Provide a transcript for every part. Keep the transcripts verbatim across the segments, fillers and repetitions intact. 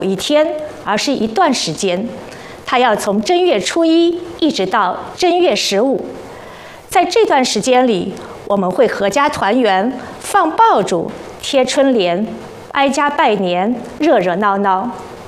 一天，而是一段时间。它要从正月初一一直到正月十五，在这段时间里，我们会合家团圆，放爆竹，贴春联，挨家拜年，热热闹闹。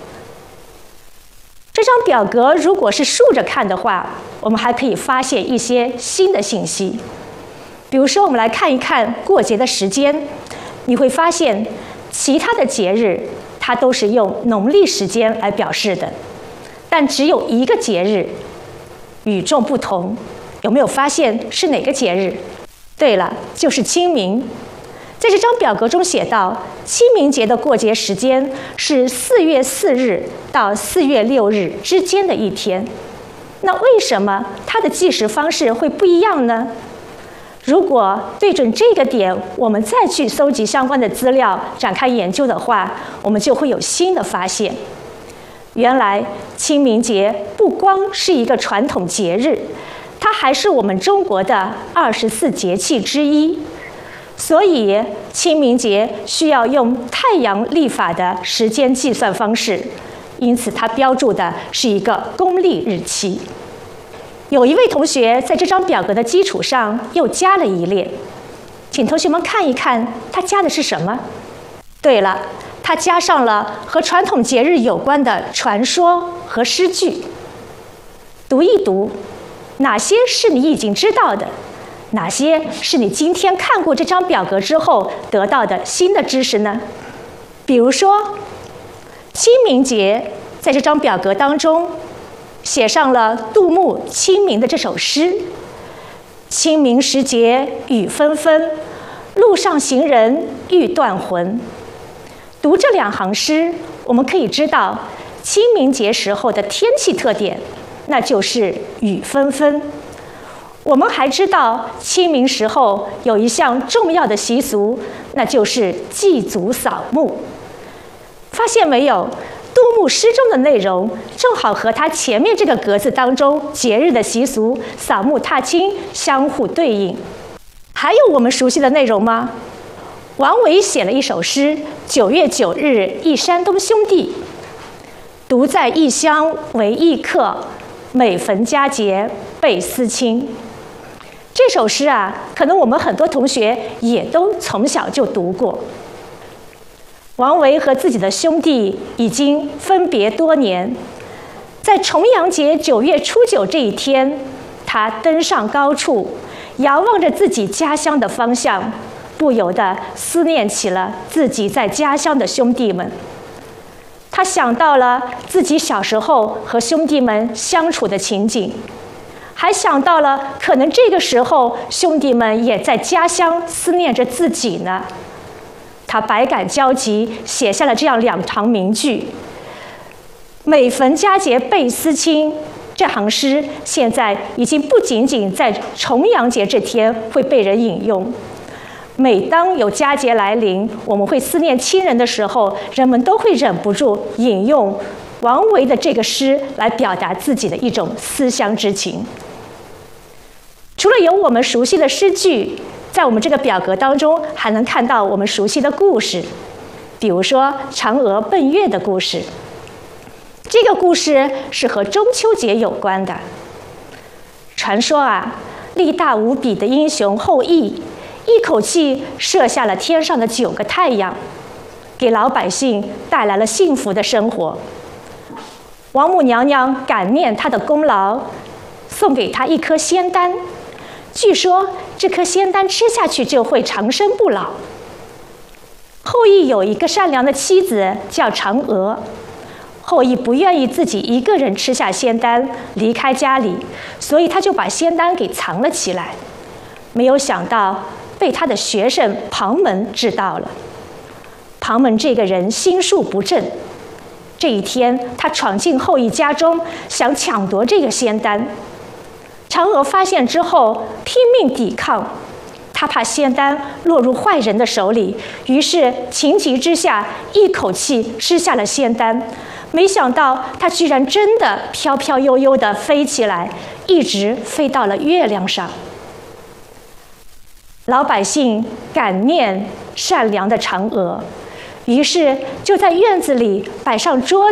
这张表格如果是竖着看的话，我们还可以发现一些新的信息。比如说，我们来看一看过节的时间，你会发现其他的节日它都是用农历时间来表示的，但只有一个节日与众不同。有没有发现是哪个节日？对了，就是清明。在这张表格中写到，清明节的过节时间是四月四日到四月六日之间的一天。那为什么它的计时方式会不一样呢？如果对准这个点，我们再去搜集相关的资料，展开研究的话，我们就会有新的发现。原来清明节不光是一个传统节日，它还是我们中国的二十四节气之一。所以清明节需要用太阳历法的时间计算方式，因此它标注的是一个公历日期。有一位同学在这张表格的基础上又加了一列，请同学们看一看，他加的是什么？对了，他加上了和传统节日有关的传说和诗句。读一读，哪些是你已经知道的？哪些是你今天看过这张表格之后得到的新的知识呢？比如说，清明节在这张表格当中写上了杜牧《清明》的这首诗：“清明时节雨纷纷，路上行人欲断魂。”读这两行诗，我们可以知道清明节时候的天气特点，那就是雨纷纷。我们还知道清明时候有一项重要的习俗，那就是祭祖扫墓。发现没有？杜牧诗中的内容正好和他前面这个格子当中节日的习俗扫墓踏青相互对应。还有我们熟悉的内容吗？王维写了一首诗：“九月九日忆山东兄弟，独在异乡为异客，每逢佳节倍思亲。”这首诗啊，可能我们很多同学也都从小就读过。王维和自己的兄弟已经分别多年，在重阳节九月初九这一天，他登上高处，遥望着自己家乡的方向，不由得思念起了自己在家乡的兄弟们。他想到了自己小时候和兄弟们相处的情景，还想到了可能这个时候兄弟们也在家乡思念着自己呢。他百感交集，写下了这样两行名句：“每逢佳节倍思亲。”这行诗现在已经不仅仅在重阳节这天会被人引用，每当有佳节来临，我们会思念亲人的时候，人们都会忍不住引用王维的这个诗来表达自己的一种思乡之情。除了有我们熟悉的诗句，在我们这个表格当中还能看到我们熟悉的故事，比如说嫦娥奔月的故事。这个故事是和中秋节有关的。传说啊，力大无比的英雄后羿一口气射下了天上的九个太阳，给老百姓带来了幸福的生活。王母娘娘感念他的功劳，送给他一颗仙丹。据说这颗仙丹吃下去就会长生不老。后羿有一个善良的妻子叫嫦娥，后羿不愿意自己一个人吃下仙丹离开家里，所以他就把仙丹给藏了起来。没有想到被他的学生庞门知道了。庞门这个人心术不正，这一天他闯进后羿家中，想抢夺这个仙丹。嫦娥发现之后拼命抵抗，她怕仙丹落入坏人的手里，于是情急之下一口气吃下了仙丹。没想到她居然真的飘飘悠悠地飞起来，一直飞到了月亮上。老百姓感念善良的嫦娥， 于是就在院子里摆上桌